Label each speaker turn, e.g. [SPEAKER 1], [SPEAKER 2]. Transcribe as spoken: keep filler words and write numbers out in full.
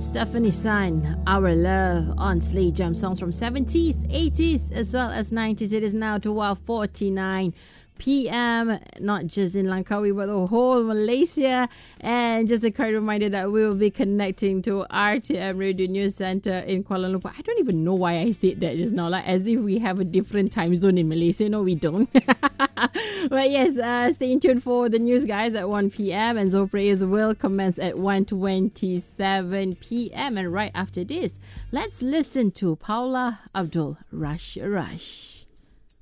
[SPEAKER 1] Stephanie San, Our Love on Slay Jam songs from seventies, eighties as well as nineties. It is now twelve forty-nine p.m. not just in Langkawi but the whole Malaysia. And just a quick reminder that we will be connecting to R T M Radio News Centre in Kuala Lumpur. I don't even know why I said that just now, like as if we have a different time zone in Malaysia. No, we don't. But yes, uh, stay tuned for the news, guys, at one p.m. and Zoe Prayers will commence at one twenty-seven p.m. And right after this, let's listen to Paula Abdul, Rush Rush.